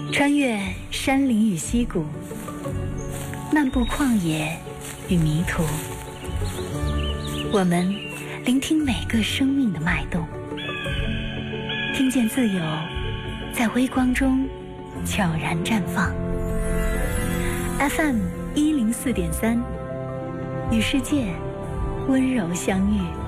穿越山林与溪谷，漫步旷野与迷途，我们聆听每个生命的脉动，听见自由在微光中悄然绽放。FM104.3，与世界温柔相遇。